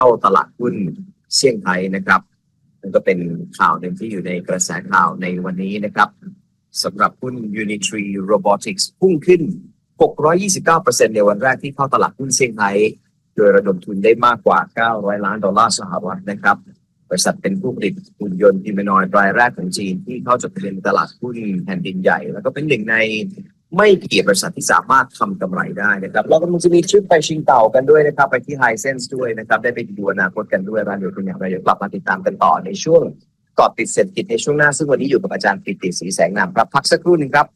เข้าตลาดหุ้นเซี่ยงไฮ้นะครับนั่นก็เป็นข่าวหนึ่งที่อยู่ในกระแสข่าวในวันนี้นะครับสำหรับหุ้น Unitree Robotics พุ่งขึ้น 629% ในวันแรกที่เข้าตลาดหุ้นเซี่ยงไฮ้โดยระดมทุนได้มากกว่า$900 ล้านนะครับบริษัทเป็นผู้ผลิตหุ่นยนต์ฮิวแมนอยด์รายแรกของจีนที่เข้าจดทะเบียนตลาดหุ้นแผ่นดินใหญ่แล้วก็เป็นหนึ่งในไม่กี่บริษัทที่สามารถทำกำไรได้นะครับเรากำลังจะมีทริปไปชิงเต่ากันด้วยนะครับไปที่ไฮเซนส์ด้วยนะครับได้ไปดูอนาคตกันด้วยร้านอยู่เป็นอย่างไรเดี๋ยวกลับมาติดตามกันต่อในช่วงเกาะติดเศรษฐกิจในช่วงหน้าซึ่งวันนี้อยู่กับอาจารย์ปิติศรีแสงนามครับพักสักครู่นึงครับ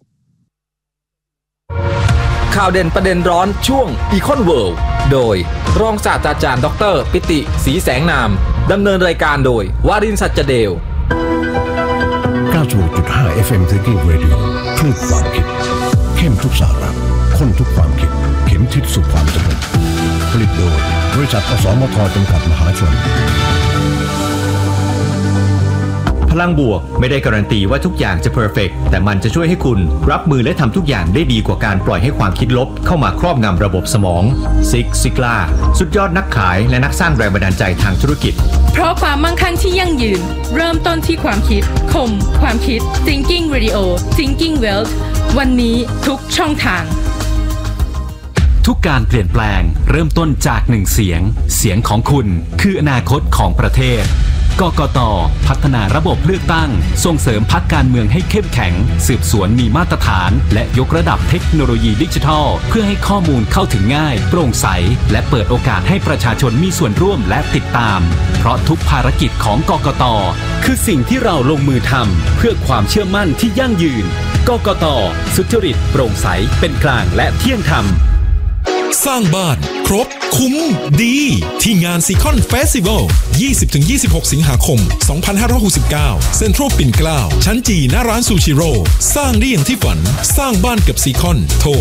ข่าวเด่นประเด็นร้อนช่วง Econ World โดยรองศาสตราจารย์ดร.ปิติศรีแสงนามดำเนินรายการโดยวารินทร์ สัจเดล 96.5 FM Thinking Radio คลื่นความคิดเข้มทุกสาระข้นทุกความคิดเข็มทิศสู่ความสำเร็จผลิตโดยบริษัทอสมทจำกัดมหาชนพลังบวกไม่ได้การันตีว่าทุกอย่างจะเพอร์เฟกต์แต่มันจะช่วยให้คุณรับมือและทำทุกอย่างได้ดีกว่าการปล่อยให้ความคิดลบเข้ามาครอบงำระบบสมองซิกซิกล่าสุดยอดนักขายและนักสร้างแรงบันดาลใจทางธุรกิจเพราะความมั่งคั่งที่ยั่งยืนเริ่มต้นที่ความคิดคมความคิด Thinking Radio Thinking Wealth วันนี้ทุกช่องทางทุกการเปลี่ยนแปลงเริ่มต้นจากหนึ่งเสียงเสียงของคุณคืออนาคตของประเทศกกต.พัฒนาระบบเลือกตั้งส่งเสริมพรรคการเมืองให้เข้มแข็งสืบสวนมีมาตรฐานและยกระดับเทคโนโลยีดิจิทัลเพื่อให้ข้อมูลเข้าถึงง่ายโปร่งใสและเปิดโอกาสให้ประชาชนมีส่วนร่วมและติดตามเพราะทุกภารกิจของกกต.คือสิ่งที่เราลงมือทำเพื่อความเชื่อมั่นที่ยั่งยืนกกต.สุจริตโปร่งใสเป็นกลางและเที่ยงธรรมสร้างบ้านครบคุ้มดีที่งานซีคอนเฟสติวัล 20-26 สิงหาคม 2569 เซ็นทรัลปิ่นเกล้าชั้นจีหน้าร้านซูชิโร่สร้างได้อย่างที่ฝันสร้างบ้านกับซีคอนโทร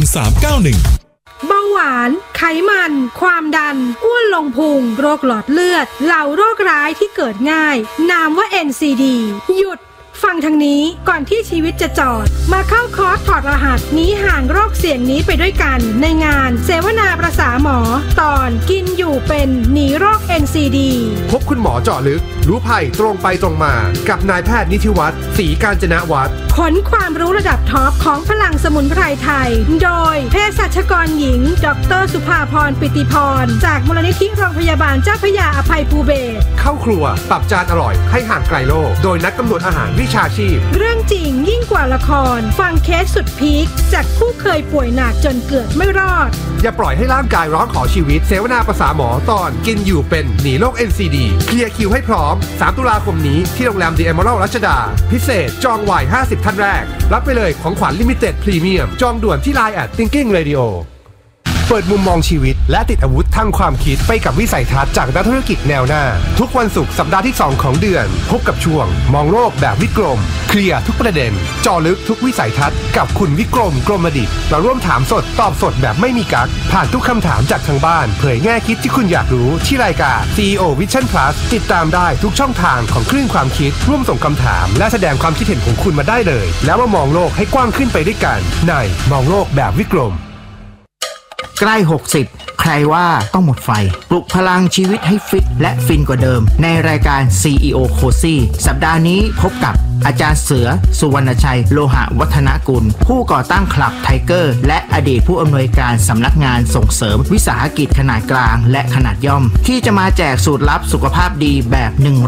1391 เบาหวานไขมันความดันอ้วนลงพุงโรคหลอดเลือดเหล่าโรคร้ายที่เกิดง่ายนามว่า NCD หยุดฟังทางนี้ก่อนที่ชีวิตจะจอดมาเข้าคอร์สถอดรหัสหนีห่างโรคเสี่ยงนี้ไปด้วยกันในงานเสวนาประสาหมอตอนกินอยู่เป็นหนีโรค NCD พบคุณหมอเจาะลึกรู้ภัยตรงไปตรงมากับนายแพทย์นิธิวัฒน์ศรีกาญจนวัฒน์ขนความรู้ระดับท็อปของพลังสมุนไพรไทยโดยเภสัชกรหญิงดร.สุภาพรปิติพรจากมูลนิธิโรงพยาบาลเจ้าพระยาอภัยภูเบศรเข้าครัวปรับจานอร่อยให้ห่างไกลโรคโดยนักกำหนดอาหารวิชาชีพเรื่องจริงยิ่งกว่าละครฟังเคสสุดพีคจากผู้เคยป่วยหนักจนเกือบไม่รอดอย่าปล่อยให้ร่างกายร้องขอชีวิตเสวนาประสาหมอตอนกินอยู่เป็นหนีโรค NCD เคลียร์คิวให้พร้อม3 ตุลาคมนี้ที่โรงแรม The Emerald รัชดาพิเศษจองไว50ท่านแรกรับไปเลยของขวัญลิมิเต็ดพรีเมียมจองด่วนที่ Line @Thinking Radioเปิดมุมมองชีวิตและติดอาวุธทางความคิดไปกับวิสัยทัศน์จากนักธุรกิจแนวหน้าทุกวันศุกร์สัปดาห์ที่2ของเดือนพบกับช่วงมองโลกแบบวิกรมเคลียร์ทุกประเด็นเจาะลึกทุกวิสัยทัศน์กับคุณวิกรมกรมดิษฐ์เราร่วมถามสดตอบสดแบบไม่มีกั๊กผ่านทุกคำถามจากทางบ้านเผยแง่คิดที่คุณอยากรู้ที่รายการ CEO Vision Plus ติดตามได้ทุกช่องทางของคลื่นความคิดร่วมส่งคำถามและแสดงความคิดเห็นของคุณมาได้เลยแล้วมามองโลกให้กว้างขึ้นไปด้วยกันในมองโลกแบบวิกรมใกล้60ใครว่าต้องหมดไฟปลุกพลังชีวิตให้ฟิตและฟินกว่าเดิมในรายการ CEO Cozy สัปดาห์นี้พบกับอาจารย์เสือสุวรรณชัยโลหะวัฒนกุลผู้ก่อตั้งคลับไทเกอร์และอดีตผู้อำนวยการสำนักงานส่งเสริมวิสาหกิจขนาดกลางและขนาดย่อมที่จะมาแจกสูตรลับสุขภาพดีแบบ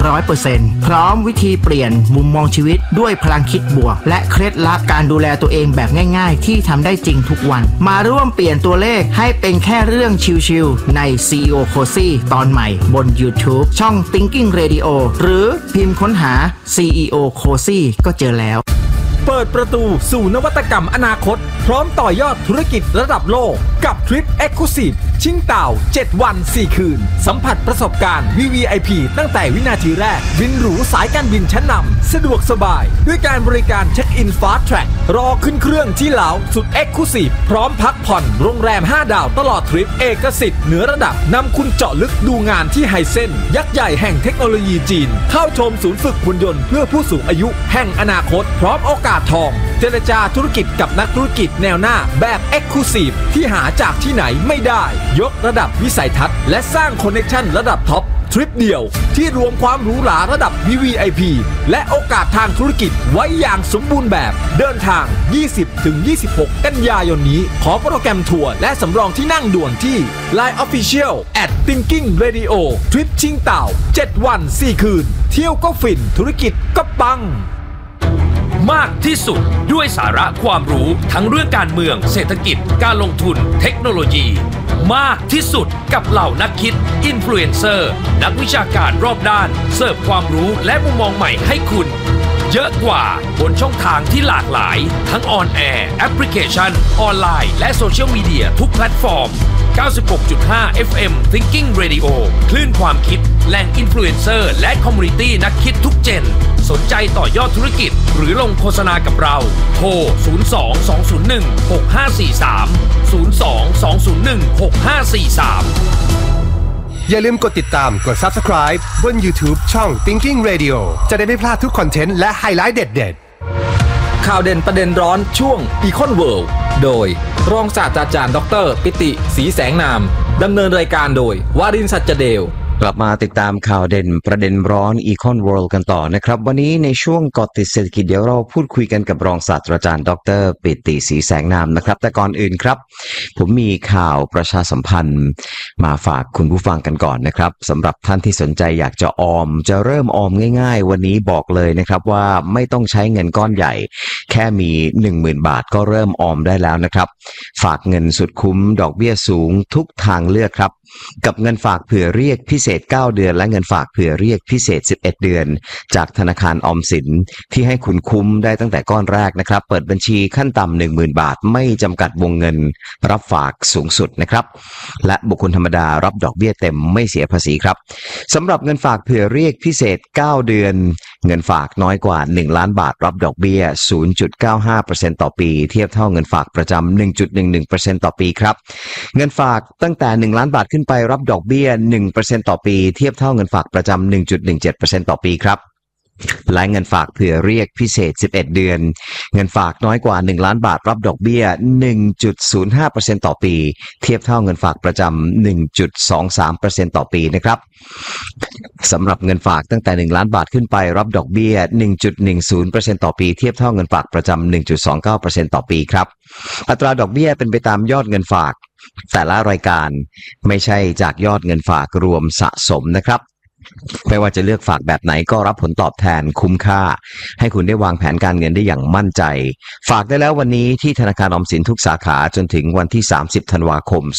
100% พร้อมวิธีเปลี่ยนมุมมองชีวิตด้วยพลังคิดบวกและเคล็ดลับการดูแลตัวเองแบบง่ายๆที่ทำได้จริงทุกวันมาร่วมเปลี่ยนตัวเลขให้เป็นแค่เรื่องชิลๆใน CEO Cozy ตอนใหม่บน YouTube ช่อง Thinking Radio หรือพิมพ์ค้นหา CEO Cozyก็เจอแล้วเปิดประตูสู่นวัตกรรมอนาคตพร้อมต่อยอดธุรกิจระดับโลกกับทริป Exclusive ชิงเต่า7วัน4คืนสัมผัสประสบการณ์ VVIP ตั้งแต่วินาทีแรกบินหรูสายการบินชั้นนำสะดวกสบายด้วยการบริการเช็คอิน Fast Track รอขึ้นเครื่องที่เหลาสุด Exclusive พร้อมพักผ่อนโรงแรม5ดาวตลอดทริปเอกสิทธิ์เหนือระดับนำคุณเจาะลึกดูงานที่ไฮเซ็นยักษ์ใหญ่แห่งเทคโนโลยีจีนเข้าชมศูนย์ฝึกหุ่นยนต์เพื่อผู้สูงอายุแห่งอนาคตพร้อมโอกาสทองเจรจาธุรกิจกับนักธุรกิจแนวหน้าแบบ Exclusive ที่หาจากที่ไหนไม่ได้ยกระดับวิสัยทัศน์และสร้างคอนเนคชั่นระดับท็อปทริปเดียวที่รวมความหรูหราระดับ VVIP และโอกาสทางธุรกิจไว้อย่างสมบูรณ์แบบเดินทาง 20-26 กันยายนนี้ขอโปรแกรมทัวร์และสำรองที่นั่งด่วนที่ Line Official @Thinking Radio ทริปชิงเต่า7 วัน 4 คืนเที่ยวก็ฟินธุรกิจก็ปังมากที่สุดด้วยสาระความรู้ทั้งเรื่องการเมืองเศรษฐกิจการลงทุนเทคโนโลยีมากที่สุดกับเหล่านักคิดอินฟลูเอนเซอร์นักวิชาการรอบด้านเสิร์ฟความรู้และมุมมองใหม่ให้คุณเยอะกว่าบนช่องทางที่หลากหลายทั้งออนแอร์แอปพลิเคชันออนไลน์และโซเชียลมีเดียทุกแพลตฟอร์ม 96.5 FM Thinking Radio คลื่นความคิดแหล่งอินฟลูเอนเซอร์และคอมมูนิตี้นักคิดทุกเจนสนใจต่อยอดธุรกิจหรือลงโฆษณากับเราโทร 02-201-6543 02-201-6543 อย่าลืมกดติดตามกด Subscribe บน YouTube ช่อง Thinking Radio จะได้ไม่พลาดทุกคอนเทนต์และไฮไลท์เด็ดๆข่าวเด่นประเด็นร้อนช่วง Econ World โดยรองศาสตราจารย์ดร.ปิติศรีแสงนามดำเนินรายการโดยวารินทร์ สัจเดลกลับมาติดตามข่าวเด่นประเด็นร้อน Econ World กันต่อนะครับวันนี้ในช่วงเกาะติดเศรษฐกิจเดี๋ยวเราพูดคุยกันกับรองศาสตราจารย์ดร.ปิติศรีแสงนามนะครับแต่ก่อนอื่นครับผมมีข่าวประชาสัมพันธ์มาฝากคุณผู้ฟังกันก่อนนะครับสำหรับท่านที่สนใจอยากจะออมจะเริ่มออมง่ายๆวันนี้บอกเลยนะครับว่าไม่ต้องใช้เงินก้อนใหญ่แค่มี 10,000 บาทก็เริ่มออมได้แล้วนะครับฝากเงินสุดคุ้มดอกเบี้ยสูงทุกทางเลือกครับกับเงินฝากเผื่อเรียกพิเศษ9เดือนและเงินฝากเผื่อเรียกพิเศษ11เดือนจากธนาคารออมสินที่ให้คุณคุ้มได้ตั้งแต่ก้อนแรกนะครับเปิดบัญชีขั้นต่ำ 10,000 บาทไม่จำกัดวงเงินรับฝากสูงสุดนะครับและบุคคลธรรมดารับดอกเบี้ยเต็มไม่เสียภาษีครับสำหรับเงินฝากเผื่อเรียกพิเศษ9เดือนเงินฝากน้อยกว่า1ล้านบาทรับดอกเบี้ย 0.95% ต่อปีเทียบเท่าเงินฝากประจำ 1.11% ต่อปีครับเงินฝากตั้งแต่1ล้านบาทขึ้นไปรับดอกเบี้ย 1% ต่อปีเทียบเท่าเงินฝากประจำ 1.17% ต่อปีครับและเงินฝากเผื่อเรียกพิเศษ11เดือนเงินฝากน้อยกว่า1ล้านบาทรับดอกเบี้ย 1.05% ต่อปีเทียบเท่าเงินฝากประจำ 1.23% ต่อปีนะครับสำหรับเงินฝากตั้งแต่1ล้านบาทขึ้นไปรับดอกเบี้ย 1.10% ต่อปีเทียบเท่าเงินฝากประจำ 1.29% ต่อปีครับอัตราดอกเบี้ยเป็นไปตามยอดเงินฝากแต่ละรายการไม่ใช่จากยอดเงินฝากรวมสะสมนะครับไม่ว่าจะเลือกฝากแบบไหนก็รับผลตอบแทนคุ้มค่าให้คุณได้วางแผนการเงินได้อย่างมั่นใจฝากได้แล้ววันนี้ที่ธนาคารออมสินทุกสาขาจนถึงวันที่30ธันวาคม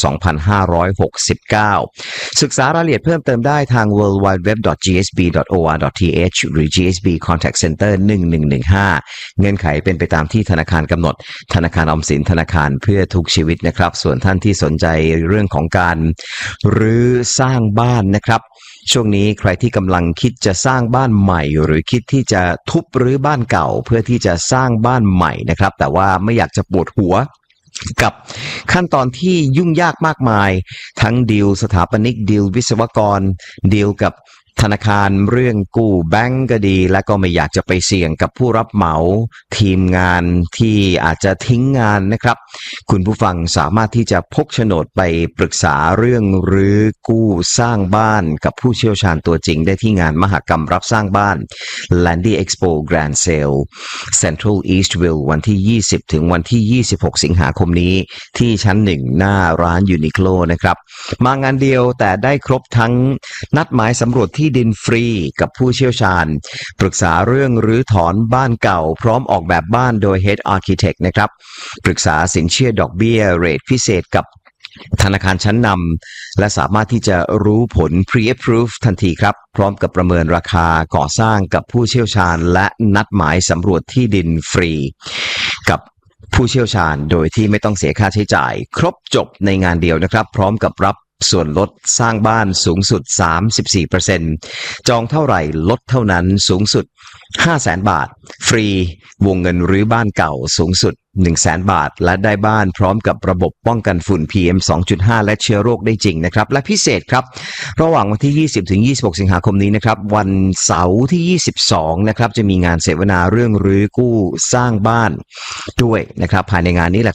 2569ศึกษารายละเอียดเพิ่มเติมได้ทาง worldwideweb.gsb.or.th หรือ GSB Contact Center 1115เงื่อนไขเป็นไปตามที่ธนาคารกำหนดธนาคารออมสินธนาคารเพื่อทุกชีวิตนะครับส่วนท่านที่สนใจเรื่องของการรื้อสร้างบ้านนะครับช่วงนี้ใครที่กำลังคิดจะสร้างบ้านใหม่หรือคิดที่จะทุบรื้อบ้านเก่าเพื่อที่จะสร้างบ้านใหม่นะครับแต่ว่าไม่อยากจะปวดหัวกับขั้นตอนที่ยุ่งยากมากมายทั้งดีลสถาปนิกดีลวิศวกรดีลกับธนาคารเรื่องกู้แบงก์ก็ดีและก็ไม่อยากจะไปเสี่ยงกับผู้รับเหมาทีมงานที่อาจจะทิ้งงานนะครับคุณผู้ฟังสามารถที่จะพกโฉนดไปปรึกษาเรื่องรื้อกู้สร้างบ้านกับผู้เชี่ยวชาญตัวจริงได้ที่งานมหกรรมรับสร้างบ้าน Landy Expo Grand Sale Central Eastville วันที่20ถึงวันที่26สิงหาคมนี้ที่ชั้น1หน้าร้าน Uniqlo นะครับมางานเดียวแต่ได้ครบทั้งนัดหมายสำรวจที่ดินฟรีกับผู้เชี่ยวชาญปรึกษาเรื่องรื้อถอนบ้านเก่าพร้อมออกแบบบ้านโดย Head Architect นะครับปรึกษาสินเชื่อดอกเบี้ยเรทพิเศษกับธนาคารชั้นนำและสามารถที่จะรู้ผล Pre-approve ทันทีครับพร้อมกับประเมินราคาก่อสร้างกับผู้เชี่ยวชาญและนัดหมายสำรวจที่ดินฟรีกับผู้เชี่ยวชาญโดยที่ไม่ต้องเสียค่าใช้จ่ายครบจบในงานเดียวนะครับพร้อมกับรับส่วนลดสร้างบ้านสูงสุด 34% จองเท่าไหร่ลดเท่านั้นสูงสุด 500,000 บาทฟรีวงเงินรื้อบ้านเก่าสูงสุด 100,000 บาทและได้บ้านพร้อมกับระบบป้องกันฝุ่น PM 2.5 และเชื้อโรคได้จริงนะครับและพิเศษครับระหว่างวันที่ 20-26 สิงหาคมนี้นะครับวันเสาร์ที่ 22 นะครับจะมีงานเสวนาเรื่องรื้อกู้สร้างบ้านด้วยนะครับภายในงานนี้แหละครับ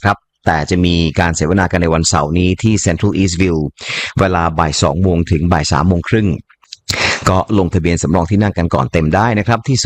แต่จะมีการเสวนากันในวันเสาร์นี้ที่ Central Eastville เวลาบ่าย 2 โมงถึงบ่าย 3 โมงครึ่งก็ลงทะเบียนสำรองที่นั่งกันก่อนเต็มได้นะครับที่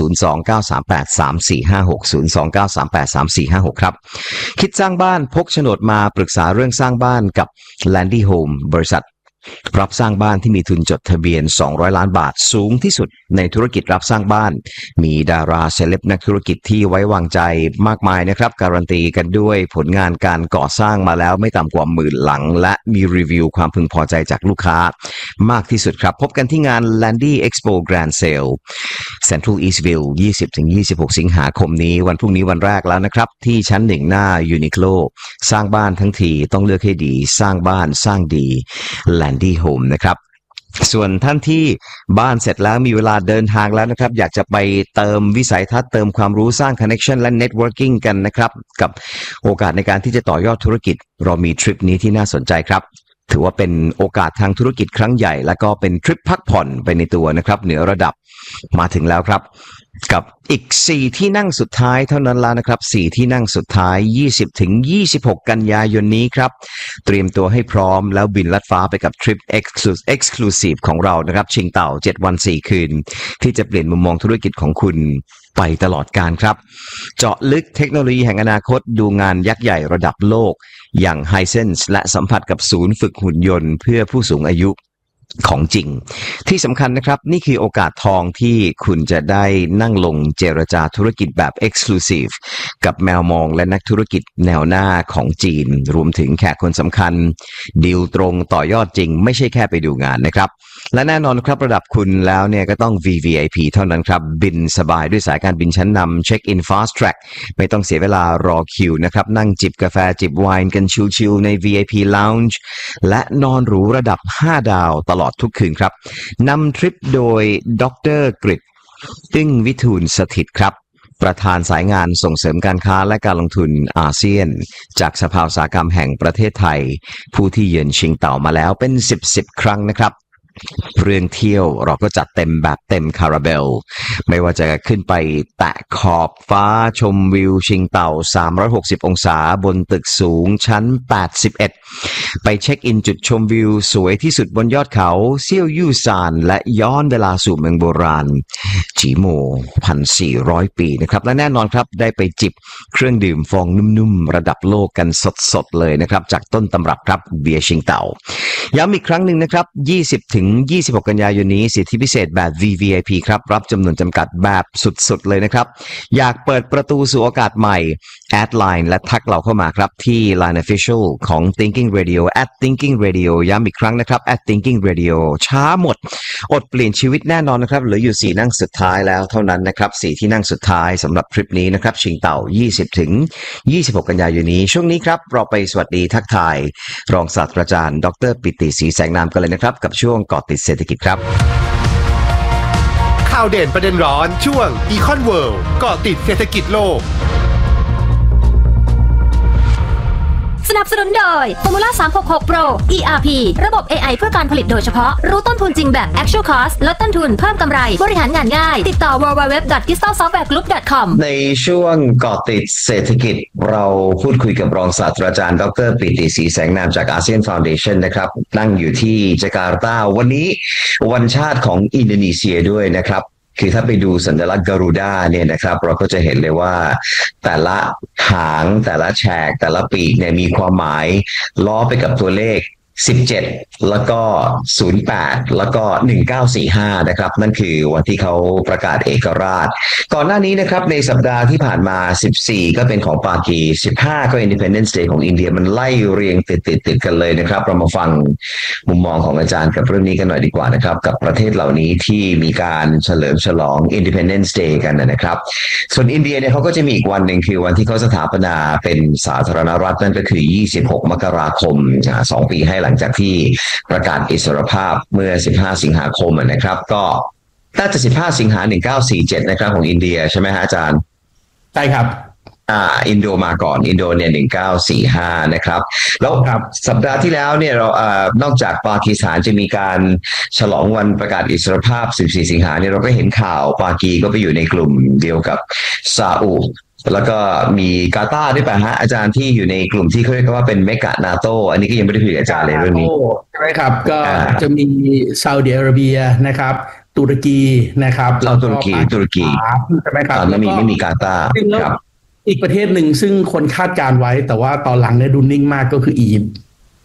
029383456 029383456 ครับคิดสร้างบ้านพกโฉนดมาปรึกษาเรื่องสร้างบ้านกับ Landy Home บริษัทรับสร้างบ้านที่มีทุนจดทะเบียน200ล้านบาทสูงที่สุดในธุรกิจรับสร้างบ้านมีดาราเซเลบนักธุรกิจที่ไว้วางใจมากมายนะครับการันตีกันด้วยผลงานการก่อสร้างมาแล้วไม่ต่ำกว่า10,000 หลังและมีรีวิวความพึงพอใจจากลูกค้ามากที่สุดครับพบกันที่งาน Landy Expo Grand Sale Central Eastville 20-26 สิงหาคมนี้วันพรุ่งนี้วันแรกแล้วนะครับที่ชั้น 1 หน้า Uniqlo สร้างบ้านทั้งทีต้องเลือกให้ดีสร้างบ้านสร้างดีLandy Home นะครับส่วนท่านที่บ้านเสร็จแล้วมีเวลาเดินทางแล้วนะครับอยากจะไปเติมวิสัยทัศน์เติมความรู้สร้าง connection และ networking กันนะครับกับโอกาสในการที่จะต่อยอดธุรกิจเรามีทริปนี้ที่น่าสนใจครับถือว่าเป็นโอกาสทางธุรกิจครั้งใหญ่และก็เป็นทริปพักผ่อนไปในตัวนะครับเหนือระดับมาถึงแล้วครับกับอีก4ที่นั่งสุดท้ายเท่านั้นแล้วนะครับ4ที่นั่งสุดท้าย 20-26 กันยายนนี้ครับเตรียมตัวให้พร้อมแล้วบินลัดฟ้าไปกับทริป Exclusive ของเรานะครับชิงเต่า7 วัน 4 คืนที่จะเปลี่ยนมุมมองธุรกิจของคุณไปตลอดกาลครับเจาะลึกเทคโนโลยีแห่งอนาคตดูงานยักษ์ใหญ่ระดับโลกอย่าง Hisense และสัมผัสกับศูนย์ฝึกหุ่นยนต์เพื่อผู้สูงอายุของจริงที่สำคัญนะครับนี่คือโอกาสทองที่คุณจะได้นั่งลงเจรจาธุรกิจแบบ Exclusive กับแมวมองและนักธุรกิจแนวหน้าของจีนรวมถึงแขกคนสำคัญดีลตรงต่อยอดจริงไม่ใช่แค่ไปดูงานนะครับและแน่นอนครับระดับคุณแล้วเนี่ยก็ต้อง VVIP เท่านั้นครับบินสบายด้วยสายการบินชั้นนำเช็คอิน Fast Track ไม่ต้องเสียเวลารอคิวนะครับนั่งจิบกาแฟจิบไวน์กันชิลๆใน VIP Lounge และนอนหรูระดับ5 ดาวตลอดทุกคืนครับนำทริปโดยดร.กฤษ ตึ้งวิทูลสถิตครับประธานสายงานส่งเสริมการค้าและการลงทุนอาเซียนจากสภาอุตสาหกรรมแห่งประเทศไทยผู้ที่เยือนชิงเต่ามาแล้วเป็น10 ครั้งนะครับเรื่องเที่ยวเราก็จัดเต็มแบบเต็มคาราเบลไม่ว่าจะขึ้นไปแตะขอบฟ้าชมวิวชิงเต่า360องศาบนตึกสูงชั้น81ไปเช็คอินจุดชมวิวสวยที่สุดบนยอดเขาเซี่ยวยู่ซานและย้อนเวลาสู่เมืองโบราณจีโม 1,400 ปีนะครับและแน่นอนครับได้ไปจิบเครื่องดื่มฟองนุ่มๆระดับโลกกันสดๆเลยนะครับจากต้นตำรับครับเบียร์ชิงเต่าย้ำอีกครั้งหนึ่งนะครับ20-26 กันยายนนี้สิทธิพิเศษแบบ VVIP ครับรับจำนวนจำกัดแบบสุดๆเลยนะครับอยากเปิดประตูสู่โอกาสใหม่แอดไลน์และทักเราเข้ามาครับที่ Line Official ของ Thinking Radio @Thinking Radio ย้ำอีกครั้งนะครับ @Thinking Radio ช้าหมดอดเปลี่ยนชีวิตแน่นอนนะครับเหลืออยู่4นั่งสุดท้ายแล้วเท่านั้นนะครับ4ที่นั่งสุดท้ายสำหรับทริปนี้นะครับชิงเต่า20-26 กันยายนนี้ช่วงนี้ครับเราไปสวัสดีทักทายรองศาสตราจารย์ดร.ปิติศรีแสงนามกันเลยนะครับกับช่วงเกาะติดเศรษฐกิจครับข่าวเด่นประเด็นร้อนช่วง Econ World เกาะติดเศรษฐกิจโลกสนับสนุนโดย Formula 366 Pro ERP ระบบ AI เพื่อการผลิตโดยเฉพาะรู้ต้นทุนจริงแบบ Actual Cost ลดต้นทุนเพิ่มกำไรบริหารงานง่ายติดต่อ www.crystalsoftwaregroup.com ในช่วงเกาะติดเศรษฐกิจเราพูดคุยกับรองศาสตราจารย์ดร.ปิติศรีแสงนามจากอาเซียนฟาวเดชั่นนะครับนั่งอยู่ที่จาการ์ตาวันนี้วันชาติของอินโดนีเซียด้วยนะครับคือถ้าไปดูสัญลักษณ์การูด้าเนี่ยนะครับเราก็จะเห็นเลยว่าแต่ละหางแต่ละแฉกแต่ละปีกเนี่ยมีความหมายล้อไปกับตัวเลข17แล้วก็08แล้วก็1945นะครับนั่นคือวันที่เขาประกาศเอกราชก่อนหน้านี้นะครับในสัปดาห์ที่ผ่านมา14ก็เป็นของปากี15ก็ Independence Day ของอินเดียมันไล่เรียงติดกันเลยนะครับเรามาฟังมุมมองของอาจารย์กับเรื่องนี้กันหน่อยดีกว่านะครับกับประเทศเหล่านี้ที่มีการเฉลิมฉลอง Independence Day กันนะครับส่วนอินเดียเนี่ยเขาก็จะมีอีกวันหนึ่งคือวันที่เขาสถาปนาเป็นสาธารณรัฐนั่นก็คือ26 มกราคม2 ปีให้หลังจากที่ประกาศอิสรภาพเมื่อ15 สิงหาคมนะครับก็น่าจะ15 สิงหา1947นะครับของอินเดียใช่ไหมฮะอาจารย์ใช่ครับอินโดมาก่อนอินโดเนี่ย1945นะครับแล้วสัปดาห์ที่แล้วเนี่ยเรานอกจากปากีสถานจะมีการฉลองวันประกาศอิสรภาพ14 สิงหาเนี่ยเราก็เห็นข่าวปากีก็ไปอยู่ในกลุ่มเดียวกับซาอุแล้วก็มีกาตาร์ด้วยป่ะฮะอาจารย์ที่อยู่ในกลุ่มที่เขาเรียกว่าเป็นเมกะนาโตอันนี้ก็ยังไม่ได้คุยกับอาจารย์เลยเรื่องนี้ใช่ไหมครับก็จะมีซาอุดิอาระเบียนะครับตุรกีนะครับตุรกีใช่ไหมครับไม่มีกาตาร์ครับอีกประเทศหนึ่งซึ่งคนคาดการไว้แต่ว่าตอนหลังเนี่ยดูนิ่งมากก็คืออียิปต์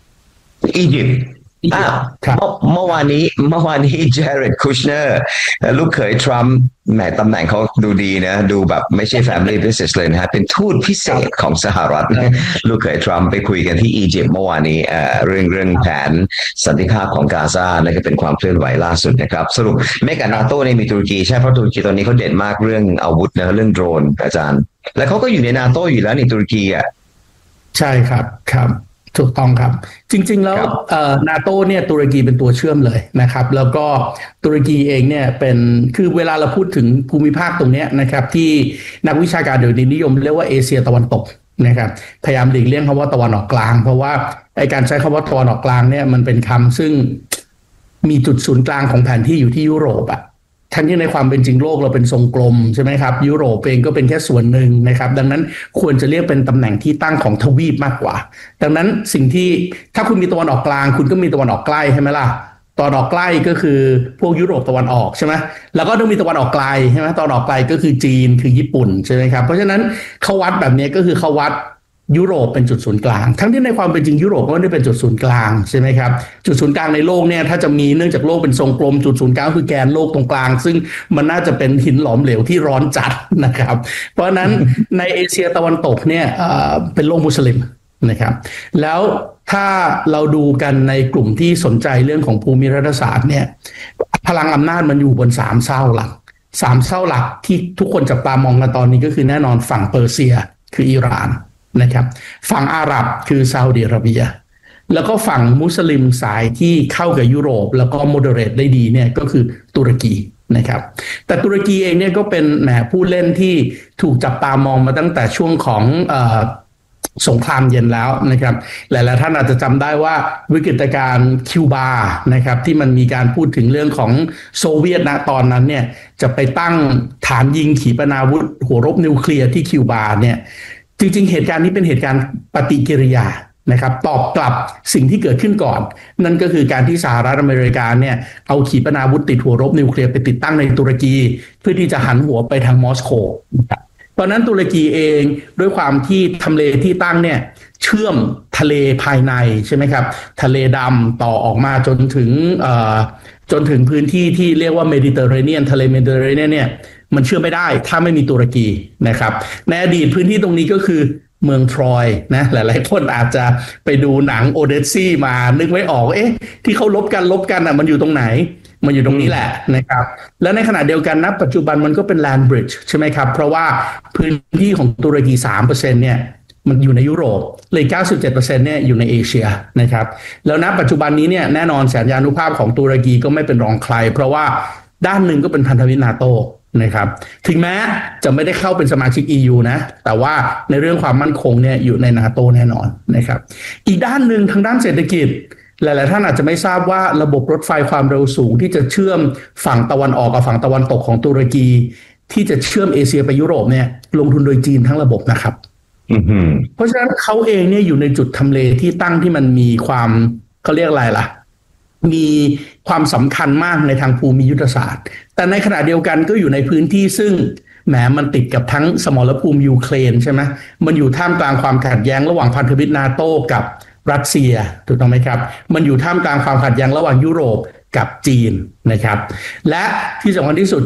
เมื่อวานนี้เจเร็ดคูชเนอร์ลูกเขยทรัมป์แหมตำแหน่งเขาดูดีนะดูแบบไม่ใช่ Family Business เลยนะฮะเป็นทูตพิเศษของสหรัฐลูกเขยทรัมป์ไปคุยกันที่อียิปต์เมื่อวานนี้เรื่องแผนสันติภาพของกาซานั่นก็เป็นความเคลื่อนไหวล่าสุดนะครับสรุปเมกะนาโต้เนี่ยมีตุรกีใช่เพราะตุรกีตอนนี้เขาเด่นมากเรื่องอาวุธนะเรื่องโดรนอาจารย์และเขาก็อยู่ในนาโต้อยู่แล้วในตุรกีอ่ะใช่ครับถูกต้องครับจริงๆแล้วนาโต้เนี่ยตุรกีเป็นตัวเชื่อมเลยนะครับแล้วก็ตุรกีเองเนี่ยเป็นคือเวลาเราพูดถึงภูมิภาคตรงนี้นะครับที่นักวิชาการเดี๋ยวนี้นิยมเรียกว่าเอเชียตะวันตกนะครับพยายามหลีกเลี่ยงคำว่าตะวันออกกลางเพราะว่าไอ้การใช้คำว่าตะวันออกกลางเนี่ยมันเป็นคำซึ่งมีจุดศูนย์กลางของแผนที่อยู่ที่ยุโรปอะทั้งที่ในความเป็นจริงโลกเราเป็นทรงกลมใช่ไหมครับยุโรปเองก็เป็นแค่ส่วนหนึ่งนะครับดังนั้นควรจะเรียกเป็นตำแหน่งที่ตั้งของทวีปมากกว่าดังนั้นสิ่งที่ถ้าคุณมีตะวันออกกลางคุณก็มีตะวันออกใกล้ใช่ไหมล่ะตะวันออกใกล้ก็คือพวกยุโรปตะวันออกใช่ไหมแล้วก็ต้องมีตะวันออกไกลใช่ไหมตะวันออกไกลก็คือจีนคือญี่ปุ่นใช่ไหมครับเพราะฉะนั้นเขาวัดแบบนี้ก็คือเขาวัดยุโรปเป็นจุดศูนย์กลางทั้งที่ในความเป็นจริงยุโรปก็ไม่ได้เป็นจุดศูนย์กลางใช่ไหมครับจุดศูนย์กลางในโลกเนี่ยถ้าจะมีเนื่องจากโลกเป็นทรงกลมจุดศูนย์กลางคือแกนโลกตรงกลางซึ่งมันน่าจะเป็นหินหลอมเหลวที่ร้อนจัดนะครับเพราะฉะนั้นในเอเชียตะวันตกเนี่ยเป็นโลกมุสลิมนะครับแล้วถ้าเราดูกันในกลุ่มที่สนใจเรื่องของภูมิรัฐศาสตร์เนี่ยพลังอำนาจมันอยู่บน3 เส้าหลัก3 เส้าหลักที่ทุกคนจับตามองกันตอนนี้ก็คือแน่นอนฝั่งเปอร์เซียคืออิหร่านนะครับฝั่งอาหรับคือซาอุดิอาระเบียแล้วก็ฝั่งมุสลิมสายที่เข้ากับยุโรปแล้วก็โมเดเรตได้ดีเนี่ยก็คือตุรกีนะครับแต่ตุรกีเองเนี่ยก็เป็นแหมผู้เล่นที่ถูกจับตามองมาตั้งแต่ช่วงของสงครามเย็นแล้วนะครับหลายๆท่านอาจจะจำได้ว่าวิกฤตการณ์คิวบานะครับที่มันมีการพูดถึงเรื่องของโซเวียตณตอนนั้นเนี่ยจะไปตั้งฐานยิงขีปนาวุธหัวรบนิวเคลียร์ที่คิวบาเนี่ยจริงๆเหตุการณ์นี้เป็นเหตุการณ์ปฏิกิริยานะครับตอบกลับสิ่งที่เกิดขึ้นก่อนนั่นก็คือการที่สหรัฐอเมริกาเนี่ยเอาขีปนาวุธติดหัวรบนิวเคลียร์ไปติดตั้งในตุรกีเพื่อที่จะหันหัวไปทางมอสโกตอนนั้นตุรกีเองด้วยความที่ทำเลที่ตั้งเนี่ยเชื่อมทะเลภายในใช่ไหมครับทะเลดำต่อออกมาจนถึงพื้นที่ที่เรียกว่าเมดิเตอร์เรเนียนทะเลเมดิเตอร์เรเนียนเนี่ยมันเชื่อมไม่ได้ถ้าไม่มีตุรกีนะครับในอดีตพื้นที่ตรงนี้ก็คือเมืองทรอยนะหลายๆคนอาจจะไปดูหนังโอเดสซี่มานึกไม่ออกที่เขาลบกันอ่ะมันอยู่ตรงไหนมันอยู่ตรงนี้แหละนะครับและในขณะเดียวกันณปัจจุบันมันก็เป็นแลนด์บริดจ์ใช่ไหมครับเพราะว่าพื้นที่ของตุรกี 3% เนี่ยมันอยู่ในยุโรปเลย 97% เนี่ยอยู่ในเอเชียนะครับแล้วณปัจจุบันนี้เนี่ยแน่นอนสัญญานุภาพของตุรกีก็ไม่เป็นรองใครเพราะว่าด้านหนึ่งก็เป็นพันธมิตรนาโตนะครับถึงแม้จะไม่ได้เข้าเป็นสมาชิก EU นะแต่ว่าในเรื่องความมั่นคงเนี่ยอยู่ในนาโตแน่นอนนะครับอีกด้านหนึ่งทางด้านเศรษฐกิจหลายๆท่านอาจจะไม่ทราบว่าระบบรถไฟความเร็วสูงที่จะเชื่อมฝั่งตะวันออกกับฝั่งตะวันตกของตุรกีที่จะเชื่อมเอเชียไปยุโรปเนี่ยลงทุนโดยจีนทั้งระบบนะครับเพราะฉะนั้นเขาเองเนี่ยอยู่ในจุดทำเลที่ตั้งที่มันมีความเขาเรียกอะไรล่ะมีความสำคัญมากในทางภูมิยุทธศาสตร์แต่ในขณะเดียวกันก็อยู่ในพื้นที่ซึ่งแหมมันติดกับทั้งสมรภูมิยูเครนใช่ไหมมันอยู่ท่ามกลางความขัดแย้งระหว่างพันธมิตรนาโต้กับรัสเซียถูกต้องไหมครับมันอยู่ท่ามกลางความขัดแย้งระหว่างยุโรปกับจีนนะครับและที่สำคัญที่สุด